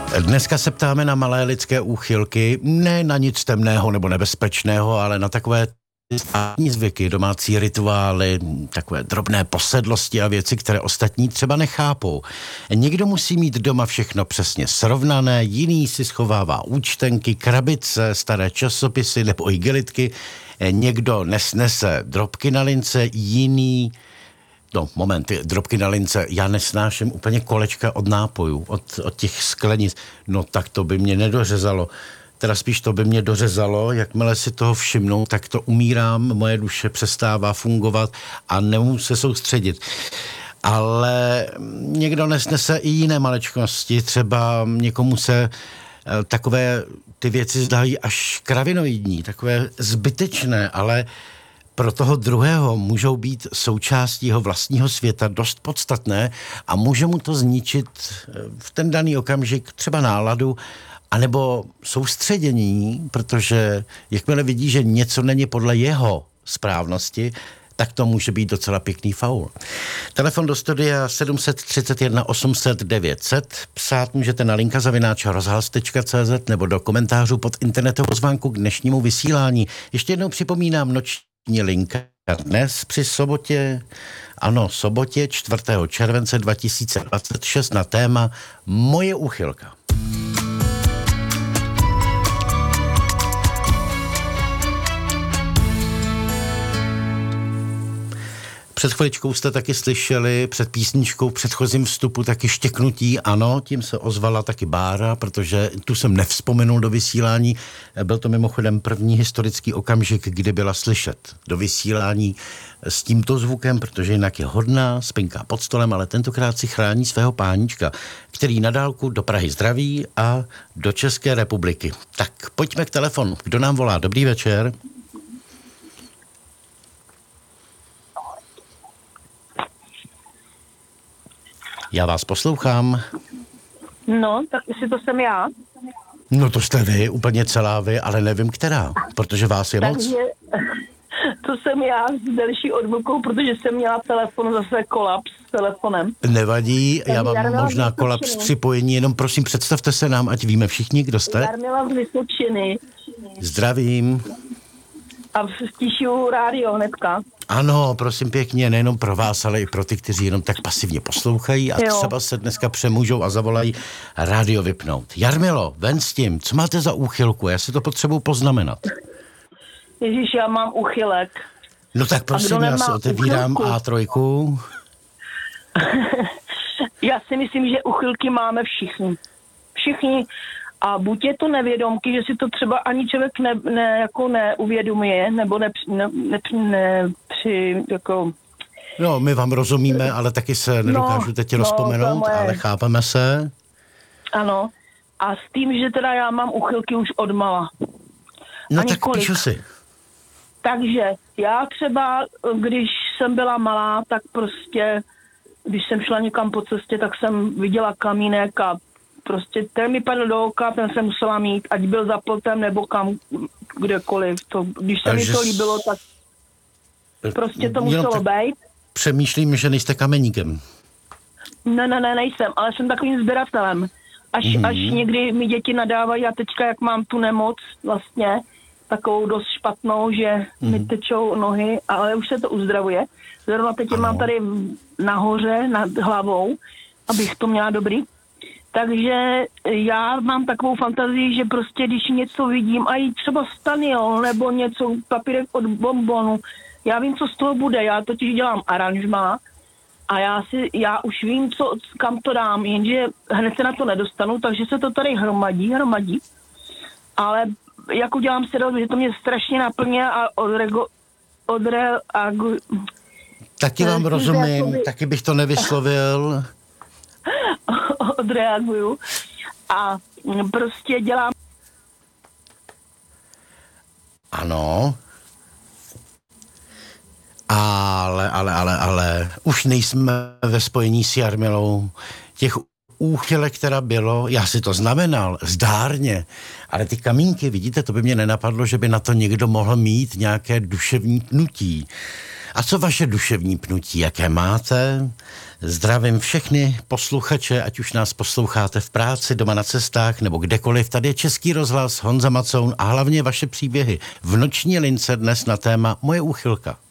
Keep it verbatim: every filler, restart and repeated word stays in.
Dneska se ptáme na malé lidské úchylky, ne na nic temného nebo nebezpečného, ale na takové státní zvyky, domácí rituály, takové drobné posedlosti a věci, které ostatní třeba nechápou. Někdo musí mít doma všechno přesně srovnané, jiný si schovává účtenky, krabice, staré časopisy nebo igelitky, někdo nesnese drobky na lince, jiný... No, moment, ty drobky na lince, já nesnáším úplně kolečka od nápojů, od, od těch sklenic. No tak to by mě nedořezalo. Teda spíš to by mě dořezalo, jakmile si toho všimnu, tak to umírám, moje duše přestává fungovat a nemůžu se soustředit. Ale někdo nesnese i jiné maličkosti, třeba někomu se takové ty věci zdají až kravinoidní, takové zbytečné, ale pro toho druhého můžou být součástí jeho vlastního světa dost podstatné a může mu to zničit v ten daný okamžik třeba náladu anebo soustředění, protože jakmile vidí, že něco není podle jeho správnosti, tak to může být docela pěkný faul. Telefon do studia sedm tři jedna osm set devět set. Psát můžete na linka zavináč rozhlas tečka cé zet nebo do komentářů pod internetovou pozvánku k dnešnímu vysílání. Ještě jednou připomínám noční linka dnes při sobotě, ano, sobotě čtvrtého července dva tisíce dvacet šest na téma Moje úchylka. Před chviličkou jste taky slyšeli, před písničkou, v předchozím vstupu taky štěknutí, ano, tím se ozvala taky Bára, protože tu jsem nevzpomenul do vysílání. Byl to mimochodem první historický okamžik, kdy byla slyšet do vysílání s tímto zvukem, protože jinak je hodná, spinká pod stolem, ale tentokrát si chrání svého pánička, který na dálku do Prahy zdraví a do České republiky. Tak pojďme k telefonu. Kdo nám volá? Dobrý večer. Já vás poslouchám. No, tak jestli to jsem já. No to jste vy, úplně celá vy, ale nevím která, protože vás je moc. Takže to jsem já s delší odmlkou, protože jsem měla telefon, zase kolaps s telefonem. Nevadí, já mám možná kolaps připojení, jenom prosím představte se nám, ať víme všichni, kdo jste. Jarmila z Vysočiny. Zdravím. A stišuju rádio hnedka. Ano, prosím pěkně, nejenom pro vás, ale i pro ty, kteří jenom tak pasivně poslouchají a jo. Třeba se dneska přemůžou a zavolají rádio vypnout. Jarmilo, ven s tím, co máte za úchylku? Já si to potřebuji poznamenat. Ježíš, já mám úchylek. No tak prosím, já si otevírám úchylku? á tři. Já si myslím, že úchylky máme všichni. Všichni. A buď je to nevědomky, že si to třeba ani člověk ne, ne, jako neuvědomuje, nebo ne, ne, ne, ne při, jako... No, my vám rozumíme, ale taky se nedokážu no, teď no, rozpomenout, moje... ale chápeme se. Ano. A s tím, že teda já mám úchylky už odmala. No tak kolik. Píšu si. Takže já třeba, když jsem byla malá, tak prostě, když jsem šla někam po cestě, tak jsem viděla kamínek a prostě ten mi padl do oka, ten jsem musela mít, ať byl za plotem nebo kam, kdekoliv. To, když se Takže mi to líbilo, tak prostě to muselo být. Přemýšlím, že nejste kameníkem. Ne, ne, ne, nejsem, ale jsem takovým sběratelem. Až, mm. až někdy mi děti nadávají a teďka, jak mám tu nemoc vlastně, takovou dost špatnou, že mm. mi tečou nohy, ale už se to uzdravuje. Zrovna teď mám tady nahoře, nad hlavou, abych to měla dobrý. Takže já mám takovou fantazii, že prostě když něco vidím, a i třeba staniol, nebo něco, papírek od bonbonu, já vím, co z toho bude, já totiž dělám aranžmá a já si, já už vím, co, kam to dám, jenže hned se na to nedostanu, takže se to tady hromadí, hromadí, ale jako dělám si roz, že to mě strašně naplně a odrego, odreaguji. Taky vám rozumím, taky bych to nevyslovil. Odreaguju a prostě dělám. Ano. Ale, ale, ale, ale, už nejsme ve spojení s Jarmilou. Těch úchylek, která bylo, já si to znamenal, zdárně, ale ty kamínky, vidíte, to by mě nenapadlo, že by na to někdo mohl mít nějaké duševní tnutí. A co vaše duševní pnutí, jaké máte? Zdravím všechny posluchače, ať už nás posloucháte v práci, doma na cestách nebo kdekoliv. Tady je Český rozhlas, Honza Macoun a hlavně vaše příběhy v noční lince dnes na téma Moje úchylka.